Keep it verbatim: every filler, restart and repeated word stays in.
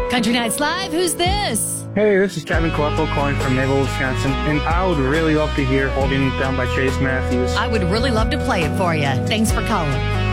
Country Nights Live, who's this? Hey, this is Kevin Kleppo calling from Naval, Wisconsin, and I would really love to hear Holding Down by Chase Matthews. I would really love to play it for you. Thanks for calling.